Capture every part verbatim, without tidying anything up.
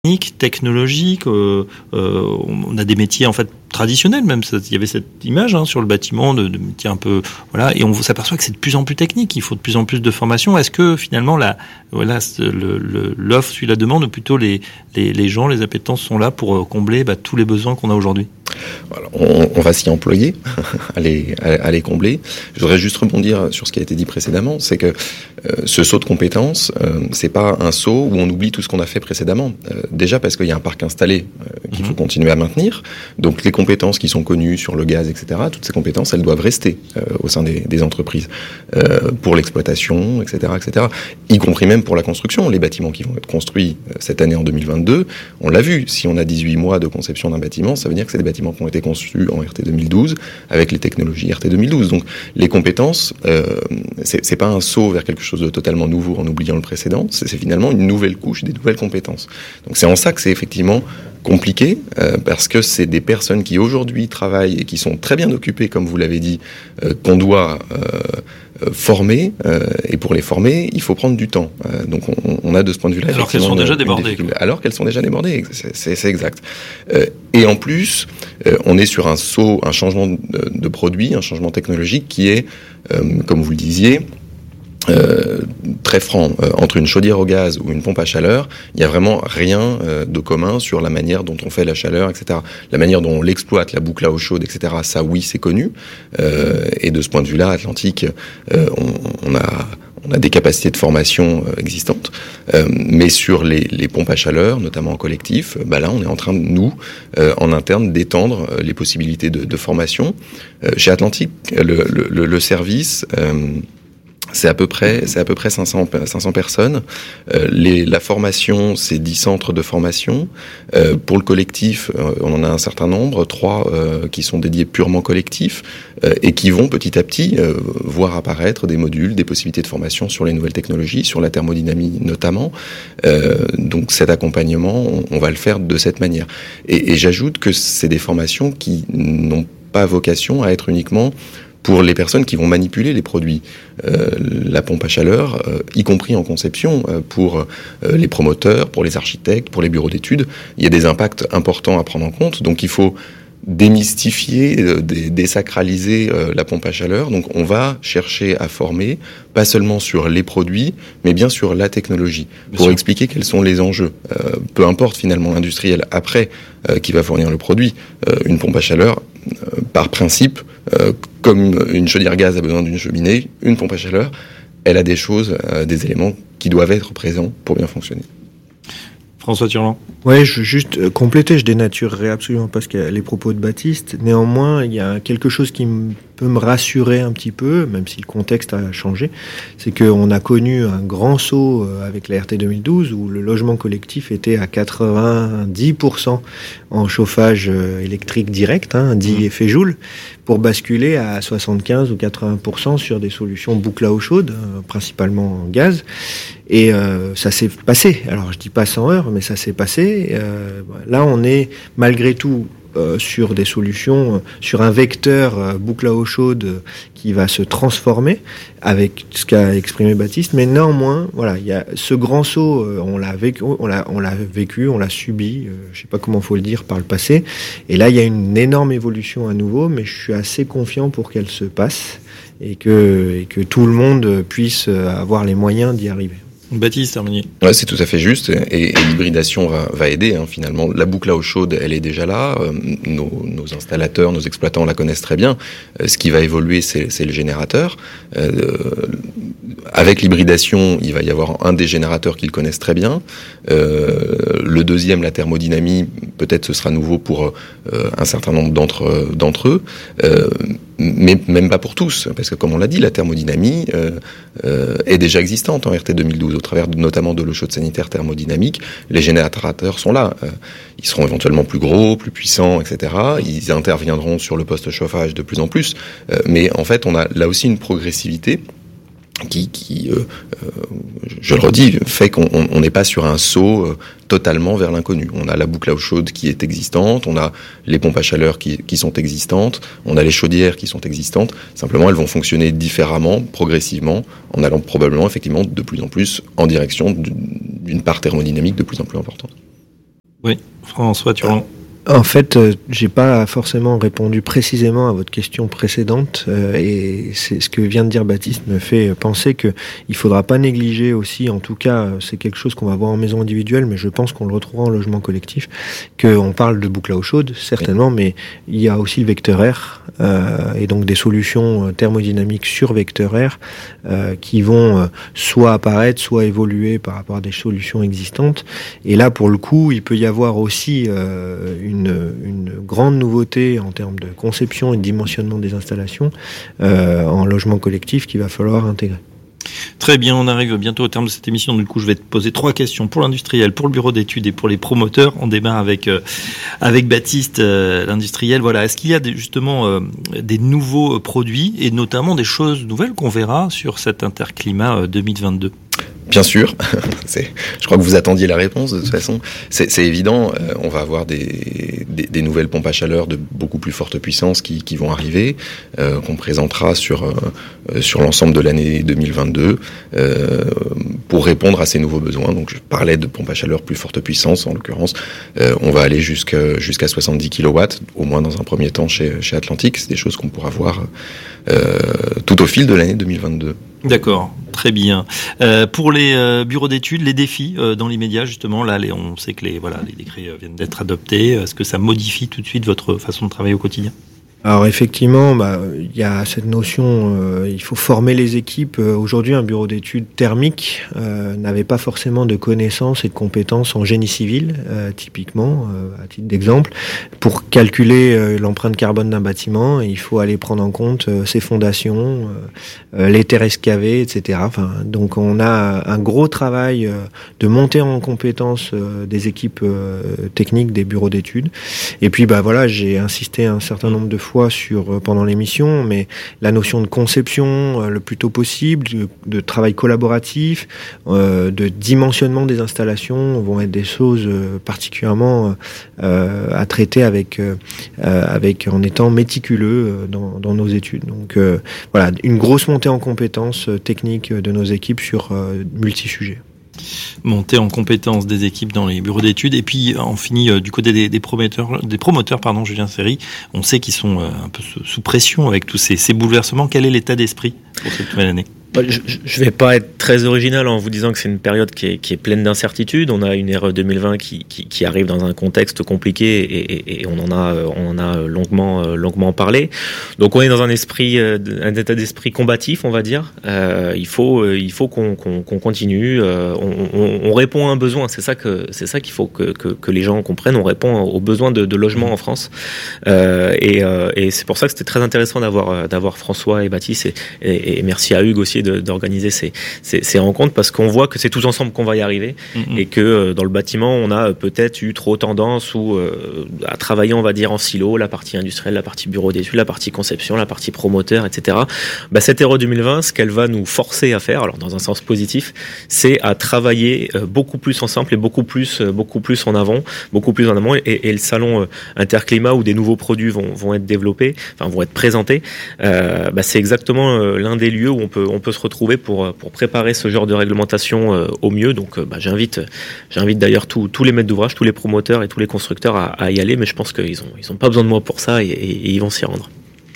technologique, euh, euh, on a des métiers en fait traditionnels même. Il y avait cette image hein, sur le bâtiment de, de métiers un peu voilà, et on s'aperçoit que c'est de plus en plus technique. Il faut de plus en plus de formation. Est-ce que finalement la voilà le, le, l'offre suit la demande ou plutôt les les, les gens, les appétences sont là pour combler bah, tous les besoins qu'on a aujourd'hui? Alors, on, on va s'y employer, à, les, à, à les combler. Je voudrais juste rebondir sur ce qui a été dit précédemment, c'est que euh, ce saut de compétences, euh, c'est pas un saut où on oublie tout ce qu'on a fait précédemment. Euh, déjà parce qu'il y a un parc installé euh, qu'il mmh. faut continuer à maintenir. Donc les compétences qui sont connues sur le gaz, et cetera, toutes ces compétences, elles doivent rester euh, au sein des, des entreprises euh, pour l'exploitation, et cetera, et cetera. Y compris même pour la construction. Les bâtiments qui vont être construits euh, cette année en deux mille vingt-deux, on l'a vu. Si on a dix-huit mois de conception d'un bâtiment, ça veut dire que c'est des bâtiments qui ont été conçus en R T deux mille douze avec les technologies R T deux mille douze. Donc les compétences, euh, c'est, c'est pas un saut vers quelque chose de totalement nouveau en oubliant le précédent, c'est, c'est finalement une nouvelle couche, des nouvelles compétences. Donc c'est en ça que c'est effectivement compliqué, euh, parce que c'est des personnes qui aujourd'hui travaillent et qui sont très bien occupées, comme vous l'avez dit, euh, qu'on doit euh, former, euh, et pour les former, il faut prendre du temps. Euh, donc on, on a de ce point de vue-là... Alors qu'elles sont déjà débordées. Alors qu'elles sont déjà débordées, c'est, c'est, c'est exact. Euh, et en plus, euh, on est sur un saut, un changement de, de produit, un changement technologique qui est, euh, comme vous le disiez, Euh, très franc, euh, entre une chaudière au gaz ou une pompe à chaleur, il n'y a vraiment rien euh, de commun sur la manière dont on fait la chaleur, et cetera. La manière dont on l'exploite, la boucle à eau chaude, et cetera. Ça, oui, c'est connu. Euh, et de ce point de vue-là, Atlantique, euh, on, on a on a des capacités de formation euh, existantes. Euh, mais sur les, les pompes à chaleur, notamment en collectif, bah là, on est en train de nous, euh, en interne, d'étendre euh, les possibilités de, de formation. Euh, chez Atlantique, le, le, le service euh, C'est à peu près, c'est à peu près cinq cents personnes. Euh, les, la formation, c'est dix centres de formation. Euh, pour le collectif, euh, on en a un certain nombre, trois euh, qui sont dédiés purement collectifs euh, et qui vont petit à petit euh, voir apparaître des modules, des possibilités de formation sur les nouvelles technologies, sur la thermodynamie notamment. Euh, donc cet accompagnement, on, on va le faire de cette manière. Et, et j'ajoute que c'est des formations qui n'ont pas vocation à être uniquement pour les personnes qui vont manipuler les produits. Euh, la pompe à chaleur, euh, y compris en conception, euh, pour euh, les promoteurs, pour les architectes, pour les bureaux d'études, il y a des impacts importants à prendre en compte. Donc il faut démystifier, euh, dé- désacraliser euh, la pompe à chaleur. Donc on va chercher à former, pas seulement sur les produits, mais bien sur la technologie, bien pour sûr. Expliquer quels sont les enjeux. Euh, peu importe finalement l'industriel après euh, qui va fournir le produit. Euh, une pompe à chaleur, euh, par principe, euh, comme une chaudière gaz a besoin d'une cheminée, une pompe à chaleur, elle a des choses, euh, des éléments qui doivent être présents pour bien fonctionner. François Turlan. Ouais, je veux juste compléter, je dénaturerai absolument pas les propos de Baptiste. Néanmoins, il y a quelque chose qui me, peut me rassurer un petit peu, même si le contexte a changé, c'est qu'on a connu un grand saut avec la R T deux mille douze où le logement collectif était à quatre-vingt-dix pour cent en chauffage électrique direct, hein, dit effet Joule, pour basculer à soixante-quinze ou quatre-vingts pour cent sur des solutions boucle à eau chaude, euh, principalement en gaz. Et euh, ça s'est passé. Alors je dis pas cent heures, mais ça s'est passé. Euh, là, on est malgré tout euh, sur des solutions, euh, sur un vecteur euh, boucle à eau chaude euh, qui va se transformer avec ce qu'a exprimé Baptiste. Mais néanmoins, voilà, il y a ce grand saut, euh, on l'a vécu, on l'a, on l'a vécu, on l'a subi. Euh, je sais pas comment faut le dire par le passé. Et là, il y a une énorme évolution à nouveau, mais je suis assez confiant pour qu'elle se passe et que et que tout le monde puisse avoir les moyens d'y arriver. Baptiste Herminier. Ouais, c'est tout à fait juste, et, et l'hybridation va, va aider. Hein, finalement, la boucle à eau chaude, elle est déjà là. Euh, nos, nos installateurs, nos exploitants la connaissent très bien. Euh, ce qui va évoluer, c'est, c'est le générateur. Euh, avec l'hybridation, il va y avoir un des générateurs qu'ils connaissent très bien. Euh, le deuxième, la thermodynamie, peut-être ce sera nouveau pour euh, un certain nombre d'entre d'entre eux. Euh, mais même pas pour tous, parce que comme on l'a dit, la thermodynamie euh, euh, est déjà existante en R T deux mille douze, au travers de, notamment de l'eau chaude sanitaire thermodynamique. Les générateurs sont là. Euh, ils seront éventuellement plus gros, plus puissants, et cetera. Ils interviendront sur le poste chauffage de plus en plus. Euh, mais en fait, on a là aussi une progressivité qui, qui euh, euh, je le redis, fait qu'on n'est pas sur un saut euh, totalement vers l'inconnu. On a la boucle à eau chaude qui est existante, on a les pompes à chaleur qui, qui sont existantes, on a les chaudières qui sont existantes. Simplement, elles vont fonctionner différemment, progressivement, en allant probablement, effectivement, de plus en plus en direction d'une part thermodynamique de plus en plus importante. Oui, François Turlon. En fait, euh, j'ai pas forcément répondu précisément à votre question précédente, euh, et c'est ce que vient de dire Baptiste me fait penser que il faudra pas négliger aussi, en tout cas, c'est quelque chose qu'on va voir en maison individuelle, mais je pense qu'on le retrouvera en logement collectif, qu'on parle de boucle à eau chaude, certainement, mais il y a aussi le vecteur air, euh, et donc des solutions thermodynamiques sur vecteur air, euh, qui vont euh, soit apparaître, soit évoluer par rapport à des solutions existantes. Et là, pour le coup, il peut y avoir aussi euh, une Une, une grande nouveauté en termes de conception et de dimensionnement des installations euh, en logement collectif qu'il va falloir intégrer. Très bien, on arrive bientôt au terme de cette émission. Du coup, je vais te poser trois questions pour l'industriel, pour le bureau d'études et pour les promoteurs. On démarre avec euh, avec Baptiste, euh, l'industriel. Voilà, est-ce qu'il y a des, justement euh, des nouveaux produits et notamment des choses nouvelles qu'on verra sur cet interclimat euh, deux mille vingt-deux ? Bien sûr, c'est, je crois que vous attendiez la réponse de toute façon. C'est, c'est évident, euh, on va avoir des, des, des nouvelles pompes à chaleur de beaucoup plus forte puissance qui, qui vont arriver, euh, qu'on présentera sur euh, sur l'ensemble de l'année deux mille vingt-deux euh, pour répondre à ces nouveaux besoins. Donc je parlais de pompes à chaleur plus forte puissance, en l'occurrence, euh, on va aller jusqu'à jusqu'à soixante-dix kilowatts, au moins dans un premier temps chez chez Atlantic. C'est des choses qu'on pourra voir euh, tout au fil de l'année deux mille vingt-deux. D'accord, très bien. Euh, pour les euh, bureaux d'études, les défis euh, dans l'immédiat, justement, là, les, on sait que les voilà, les décrets euh, viennent d'être adoptés. Est-ce que ça modifie tout de suite votre façon de travailler au quotidien ? Alors effectivement, bah, il y a cette notion, euh, il faut former les équipes. Euh, aujourd'hui, un bureau d'études thermique euh, n'avait pas forcément de connaissances et de compétences en génie civil, euh, typiquement, euh, à titre d'exemple. Pour calculer euh, l'empreinte carbone d'un bâtiment, il faut aller prendre en compte euh, ses fondations, euh, les terres excavées, et cetera. Enfin, donc on a un gros travail euh, de montée en compétences euh, des équipes euh, techniques des bureaux d'études. Et puis, bah voilà, j'ai insisté un certain nombre de fois sur pendant l'émission, mais la notion de conception euh, le plus tôt possible, de, de travail collaboratif, euh, de dimensionnement des installations vont être des choses euh, particulièrement euh, à traiter avec euh, avec en étant méticuleux dans, dans nos études. Donc euh, voilà, une grosse montée en compétences techniques de nos équipes sur euh, multi-sujets. Montée en compétences des équipes dans les bureaux d'études, et puis on finit euh, du côté des, des promoteurs, des promoteurs, pardon, Julien Serry. On sait qu'ils sont euh, un peu sous, sous pression avec tous ces, ces bouleversements. Quel est l'état d'esprit pour cette nouvelle année ? Je ne vais pas être très original en vous disant que c'est une période qui est, qui est pleine d'incertitudes. On a une ère deux mille vingt qui, qui, qui arrive dans un contexte compliqué et, et, et on en a, on en a longuement, longuement parlé. Donc on est dans un esprit, un état d'esprit combatif, on va dire. Euh, il faut, il faut qu'on, qu'on, qu'on continue. Euh, on, on, on répond à un besoin. C'est ça que, c'est ça qu'il faut que, que, que les gens comprennent. On répond aux besoins de, de logement en France. Euh, et, et c'est pour ça que c'était très intéressant d'avoir, d'avoir François et Baptiste et, et, et merci à Hugues aussi De, d'organiser ces, ces, ces rencontres, parce qu'on voit que c'est tous ensemble qu'on va y arriver. Mmh. Et que euh, dans le bâtiment on a peut-être eu trop tendance ou, euh, à travailler, on va dire, en silo, la partie industrielle, la partie bureau d'études, la partie conception, la partie promoteur, et cetera. Bah, cette Aéro deux mille vingt, ce qu'elle va nous forcer à faire, alors dans un sens positif, c'est à travailler euh, beaucoup plus ensemble et beaucoup plus, euh, beaucoup plus en avant, beaucoup plus en amont. Et, et le salon euh, Interclimat où des nouveaux produits vont, vont être développés, enfin vont être présentés, euh, bah, c'est exactement euh, l'un des lieux où on peut, on peut se retrouver pour, pour préparer ce genre de réglementation euh, au mieux. Donc euh, bah, j'invite, j'invite d'ailleurs tous, tous les maîtres d'ouvrage, tous les promoteurs et tous les constructeurs à, à y aller, mais je pense qu'ils ont, ils ont pas besoin de moi pour ça et, et, et ils vont s'y rendre.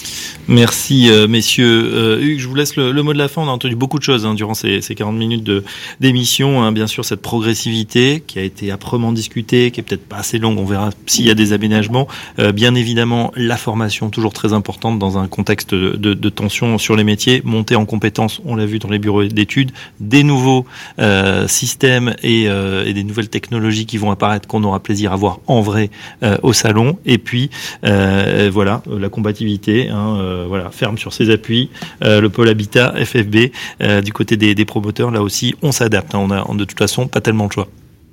Merci euh, messieurs. Euh, Hugues, je vous laisse le, le mot de la fin. On a entendu beaucoup de choses hein, durant ces, ces quarante minutes de, d'émission. Hein. Bien sûr, cette progressivité qui a été âprement discutée, qui est peut-être pas assez longue. On verra s'il y a des aménagements. Euh, bien évidemment, la formation, toujours très importante dans un contexte de, de, de tension sur les métiers. Monter en compétences, on l'a vu dans les bureaux d'études. Des nouveaux euh, systèmes et, euh, et des nouvelles technologies qui vont apparaître, qu'on aura plaisir à voir en vrai euh, au salon. Et puis, euh, voilà, la combativité, hein, euh, Euh, voilà, ferme sur ses appuis, euh, le pôle habitat, F F B, euh, du côté des, des promoteurs, là aussi, on s'adapte. Hein, on a de toute façon pas tellement de choix.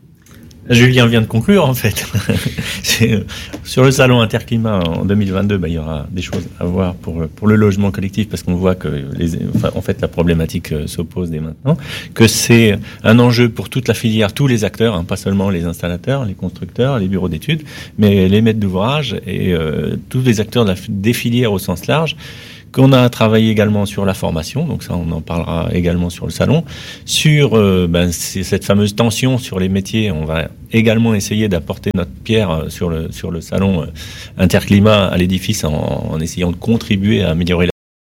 Julien vient de conclure en fait. C'est, euh, sur le salon Interclimat en deux mille vingt-deux, bah, il y aura des choses à voir pour pour le logement collectif parce qu'on voit que les, enfin, en fait la problématique euh, s'oppose dès maintenant, que c'est un enjeu pour toute la filière, tous les acteurs, hein, pas seulement les installateurs, les constructeurs, les bureaux d'études, mais les maîtres d'ouvrage et euh, tous les acteurs de la, des filières au sens large. qu'on a travaillé également sur la formation, donc ça on en parlera également sur le salon, sur euh, ben, c'est cette fameuse tension sur les métiers. On va également essayer d'apporter notre pierre sur le sur le salon Interclimat à l'édifice en, en essayant de contribuer à améliorer la